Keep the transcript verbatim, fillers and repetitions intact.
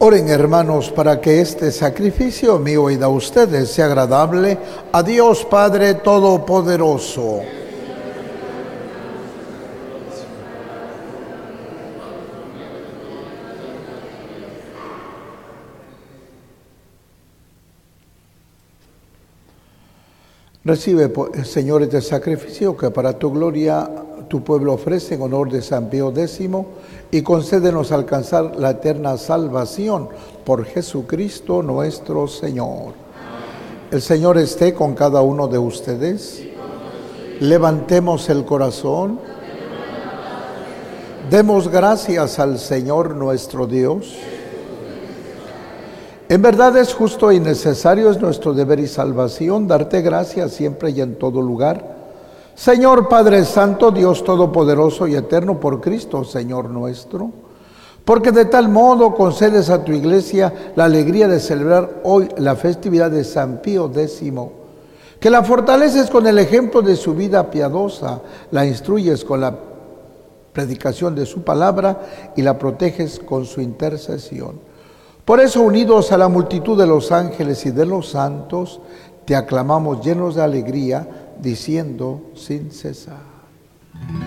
Oren, hermanos, para que este sacrificio mío y de ustedes sea agradable a Dios Padre Todopoderoso. Recibe, Señor, este sacrificio que para tu gloria tu pueblo ofrece en honor de San Pío Décimo, y concédenos alcanzar la eterna salvación por Jesucristo nuestro Señor. El Señor esté con cada uno de ustedes. Levantemos el corazón. Demos gracias al Señor nuestro Dios. En verdad es justo y necesario, es nuestro deber y salvación, darte gracias siempre y en todo lugar. Señor Padre Santo, Dios Todopoderoso y Eterno, por Cristo, Señor nuestro, porque de tal modo concedes a tu Iglesia la alegría de celebrar hoy la festividad de San Pío Décimo, que la fortaleces con el ejemplo de su vida piadosa, la instruyes con la predicación de su palabra y la proteges con su intercesión. Por eso, unidos a la multitud de los ángeles y de los santos, te aclamamos llenos de alegría, diciendo sin cesar: